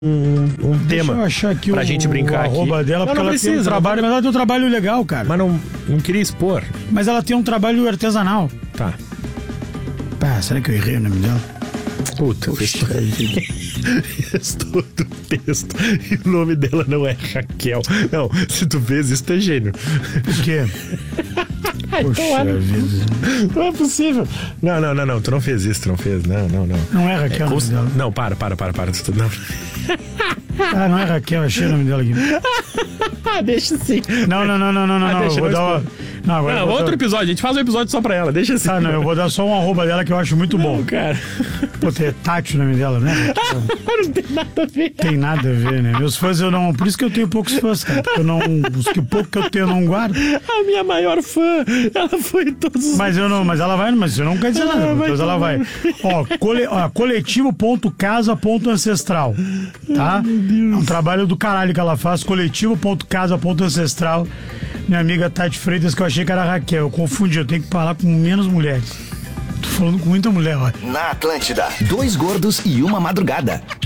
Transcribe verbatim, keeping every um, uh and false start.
um, um tema eu achar aqui pra o, gente brincar o aqui. arroba dela, não, porque não ela precisa, tem um trabalho, não... mas ela tem um trabalho legal, cara. Mas não, não queria expor. Mas ela tem um trabalho artesanal. Tá. Pá, será que eu errei o nome dela? Puta, fez todo, fez todo o texto e o nome dela não é Raquel. Não, se tu fez isso, tu é gênio. Por quê? Ai, Poxa claro. vida. Não é possível. Não, não, não, não, tu não fez isso, tu não fez. Não, não, não. Não é Raquel É, o nome cons... dela. Não, para, para, para, para. Tu, não. Ah, não é Raquel, achei o nome dela aqui. Ah, deixa assim. Não, não, não, não, não, Ah, não. deixa, Eu vou não dar uma... expor. Não, agora Não, eu vou outro dar... episódio, a gente faz um episódio só pra ela, deixa assim. Ah, não, eu vou dar só um arroba dela que eu acho muito bom. Não, cara. Pô, é Tati o nome dela, né? Não tem nada a ver. Tem nada a ver, né? Meus fãs eu não... Por isso que eu tenho poucos fãs, cara. Porque eu não... Os que pouco que eu tenho eu não guardo. A minha maior fã, ela foi em todos os... Mas eu não... Mas ela vai... Mas isso não quer dizer nada. Ah, Depois ela vai. Ó, cole, ó coletivo ponto casa ponto ancestral. Tá? É um trabalho do caralho que ela faz. coletivo ponto casa ponto ancestral. Minha amiga Tati Freitas, que eu achei que era a Raquel. Eu confundi, eu tenho que falar com menos mulheres. Tô falando com muita mulher, ó. Na Atlântida, dois gordos e uma madrugada.